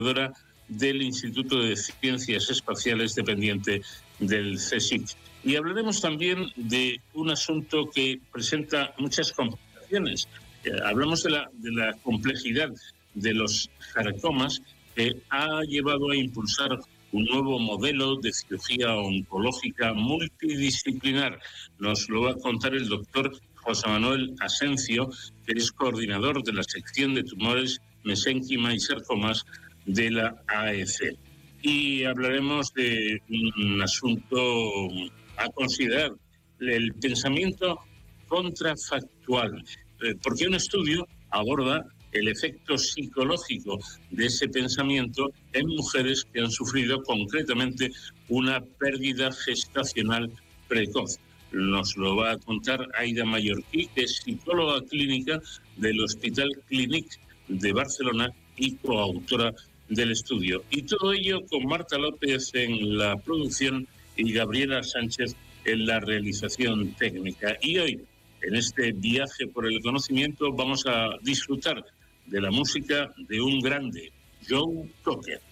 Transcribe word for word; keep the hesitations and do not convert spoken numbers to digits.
del Instituto de Ciencias Espaciales dependiente del CSIC. Y hablaremos también de un asunto que presenta muchas complicaciones. Eh, hablamos de la, de la complejidad de los sarcomas que ha llevado a impulsar un nuevo modelo de cirugía oncológica multidisciplinar. Nos lo va a contar el doctor José Manuel Asencio, que es coordinador de la sección de tumores, mesénquima y sarcomas de la A E C. Y hablaremos de un asunto a considerar, el pensamiento contrafactual, eh, porque un estudio aborda el efecto psicológico de ese pensamiento en mujeres que han sufrido concretamente una pérdida gestacional precoz. Nos lo va a contar Aida Mallorquí, que es psicóloga clínica del Hospital Clínic de Barcelona y coautora del estudio. Y todo ello con Marta López en la producción y Gabriela Sánchez en la realización técnica. Y hoy, en este viaje por el conocimiento, vamos a disfrutar de la música de un grande, Joe Cocker.